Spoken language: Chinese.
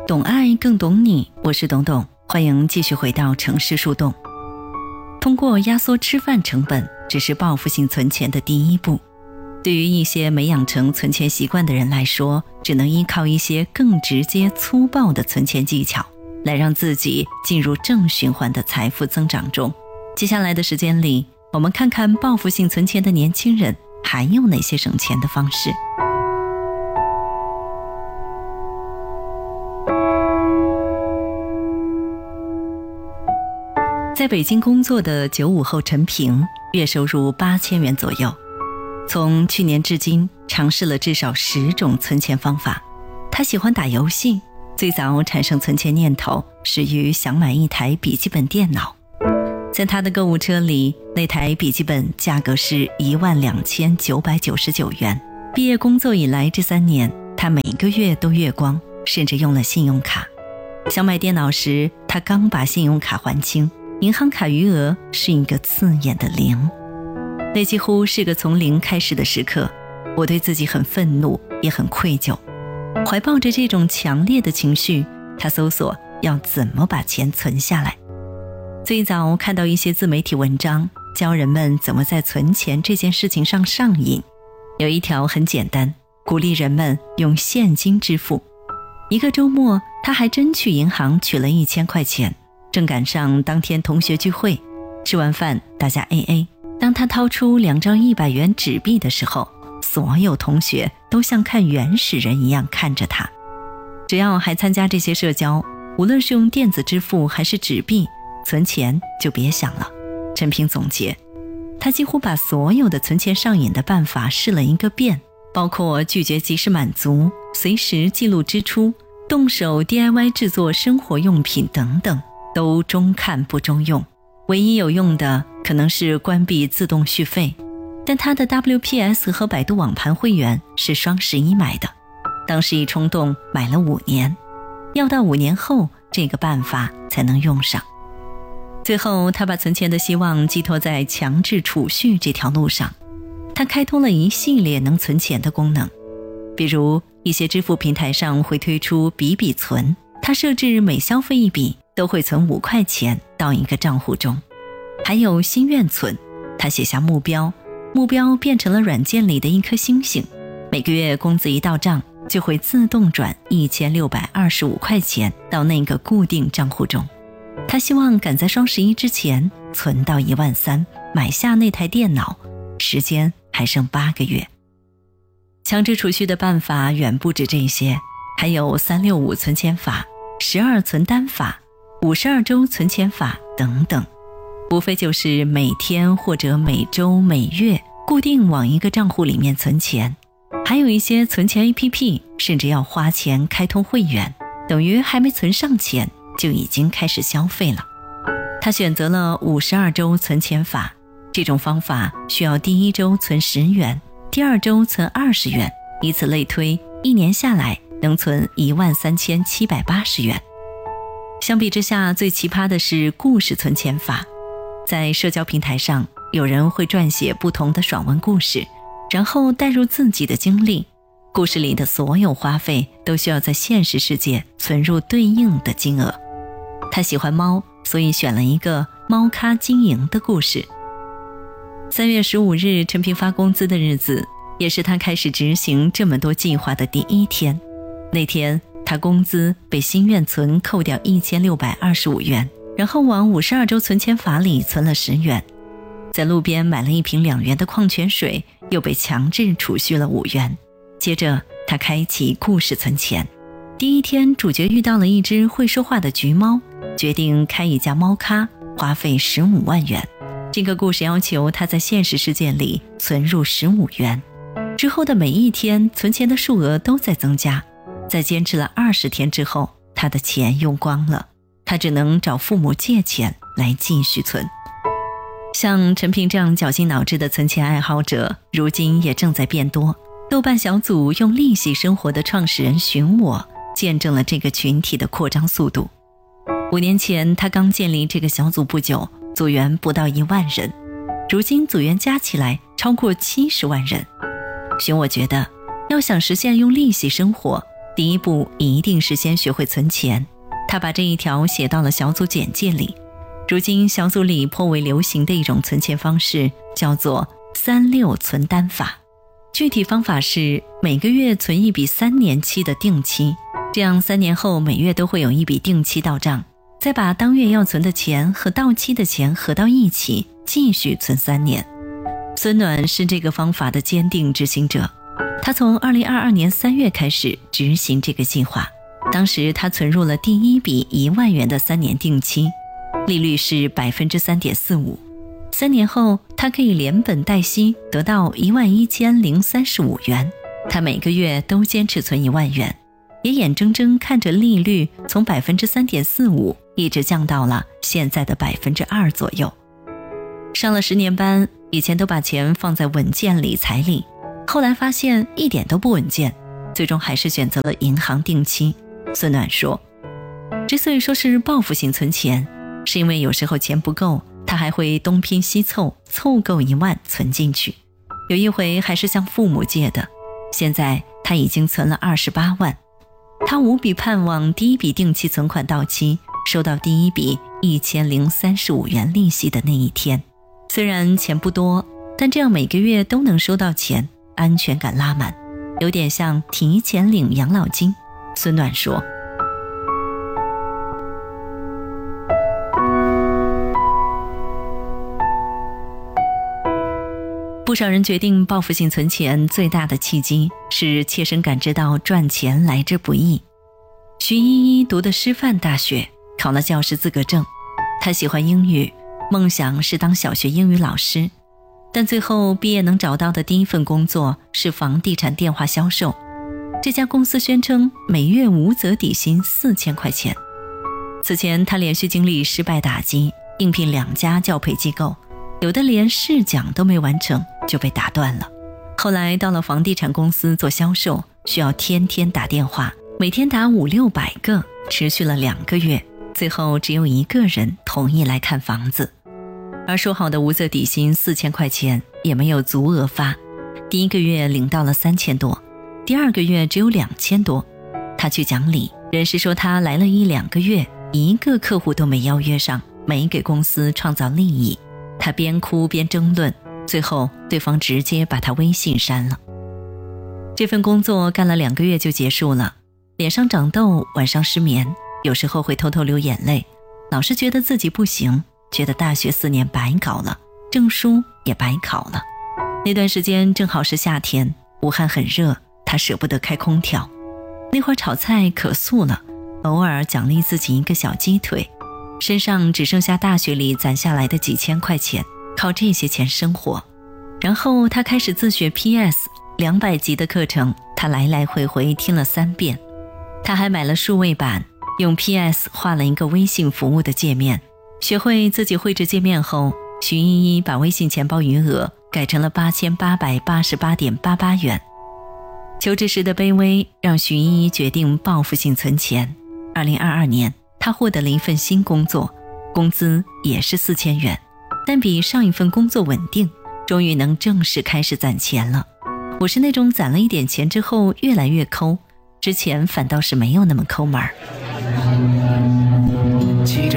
懂爱更懂你，我是董董，欢迎继续回到城市树洞。通过压缩吃饭成本只是报复性存钱的第一步，对于一些没养成存钱习惯的人来说，只能依靠一些更直接粗暴的存钱技巧来让自己进入正循环的财富增长中。接下来的时间里，我们看看报复性存钱的年轻人还有哪些省钱的方式。在北京工作的95后陈平，月收入8000元左右。从去年至今，尝试了至少10种存钱方法。他喜欢打游戏，最早产生存钱念头始于想买一台笔记本电脑。在他的购物车里，那台笔记本价格是12999元。毕业工作以来这3年，他每个月都月光，甚至用了信用卡。想买电脑时，他刚把信用卡还清，银行卡余额是一个刺眼的0。那几乎是个从0开始的时刻，我对自己很愤怒，也很愧疚。怀抱着这种强烈的情绪，他搜索要怎么把钱存下来。最早看到一些自媒体文章，教人们怎么在存钱这件事情上上瘾。有一条很简单，鼓励人们用现金支付。一个周末，他还真去银行取了1000块钱，正赶上当天同学聚会，吃完饭大家 AA。当他掏出2张100元纸币的时候，所有同学都像看原始人一样看着他。只要还参加这些社交，无论是用电子支付还是纸币，存钱就别想了。陈平总结，他几乎把所有的存钱上瘾的办法试了一个遍，包括拒绝及时满足、随时记录支出、动手 DIY 制作生活用品等等，都中看不中用。唯一有用的可能是关闭自动续费，但他的 WPS 和百度网盘会员是双11买的，当时一冲动买了5年，要到5年后这个办法才能用上。最后他把存钱的希望寄托在强制储蓄这条路上，他开通了一系列能存钱的功能，比如一些支付平台上会推出笔笔存，他设置每消费1笔都会存5块钱到一个账户中。还有心愿存，他写下目标，目标变成了软件里的一颗星星，每个月工资一到账就会自动转1625块钱到那个固定账户中。他希望赶在双11之前存到13000，买下那台电脑，时间还剩8个月。强制储蓄的办法远不止这些，还有365存钱法、12存单法、52周存钱法等等，无非就是每天或者每周每月固定往一个账户里面存钱。还有一些存钱 APP 甚至要花钱开通会员，等于还没存上钱就已经开始消费了。他选择了52周存钱法，这种方法需要第1周存10元，第2周存20元，以此类推，1年下来能存13780元。相比之下，最奇葩的是故事存钱法。在社交平台上，有人会撰写不同的爽文故事，然后带入自己的经历，故事里的所有花费都需要在现实世界存入对应的金额。他喜欢猫，所以选了一个猫咖经营的故事。3月15日，陈平发工资的日子，也是他开始执行这么多计划的第1天。那天他工资被心愿存扣掉1625元，然后往52周存钱法里存了10元。在路边买了1瓶2元的矿泉水，又被强制储蓄了5元。接着他开启故事存钱。第1天，主角遇到了一只会说话的橘猫，决定开一家猫咖，花费15万元。这个故事要求他在现实世界里存入15元。之后的每一天，存钱的数额都在增加。在坚持了20天之后，他的钱用光了，他只能找父母借钱来继续存。像陈平这样绞尽脑汁的存钱爱好者，如今也正在变多。豆瓣小组用利息生活的创始人寻我，见证了这个群体的扩张速度。5年前他刚建立这个小组不久，组员不到1万人，如今组员加起来超过70万人。寻我觉得，要想实现用利息生活， 第一步一定是先学会存钱。他把这一条写到了小组简介里。如今小组里颇为流行的一种存钱方式叫做36存单法。具体方法是每个月存一笔3年期的定期，这样3年后每月都会有一笔定期到账，再把当月要存的钱和到期的钱合到一起，继续存3年。孙暖是这个方法的坚定执行者，他从2022年3月开始执行这个计划。当时他存入了第一笔1万元的3年定期，利率是 3.45%。3年后他可以连本带息得到11035元。他每个月都坚持存1万元，也眼睁睁看着利率从 3.45% 一直降到了现在的 2% 左右。上了10年班，以前都把钱放在稳健理财里，后来发现一点都不稳健，最终还是选择了银行定期。孙暖说，之所以说是报复性存钱，是因为有时候钱不够，他还会东拼西凑，凑够1万存进去。有一回还是向父母借的，现在他已经存了28万。他无比盼望第一笔定期存款到期，收到第一笔1035元利息的那一天。虽然钱不多，但这样每个月都能收到钱，安全感拉满，有点像提前领养老金。孙暖说，不少人决定报复性存钱，最大的契机是切身感知到赚钱来之不易。徐依依读的师范大学，考了教师资格证。她喜欢英语，梦想是当小学英语老师，但最后毕业能找到的第一份工作是房地产电话销售。这家公司宣称每月无责底薪4000块钱。此前她连续经历失败打击，应聘2家教培机构，有的连试讲都没完成就被打断了。后来到了房地产公司做销售，需要天天打电话，每天打500-600个，持续了2个月，最后只有1个人同意来看房子。而说好的无责底薪4000块钱也没有足额发，第一个月领到了3000多，第2个月只有2000多。他去讲理，人事说他来了1-2个月，一个客户都没邀约上，没给公司创造利益。他边哭边争论，最后对方直接把他微信删了。这份工作干了2个月就结束了，脸上长痘，晚上失眠，有时候会偷偷流眼泪，老是觉得自己不行，觉得大学4年白搞了，证书也白考了。那段时间正好是夏天，武汉很热，他舍不得开空调。那会儿炒菜可素了，偶尔奖励自己一个小鸡腿，身上只剩下大学里攒下来的几千块钱，靠这些钱生活。然后他开始自学 PS 200级的课程，他来来回回听了3遍。他还买了数位板，用 PS 画了一个微信服务的界面。学会自己绘制界面后，徐依依把微信钱包余额改成了8888.88元。求职时的卑微让徐依依决定报复性存钱。2022年他获得了一份新工作，工资也是4000元，但比上一份工作稳定，终于能正式开始攒钱了。我是那种攒了一点钱之后越来越抠，之前反倒是没有那么抠门儿。 骑着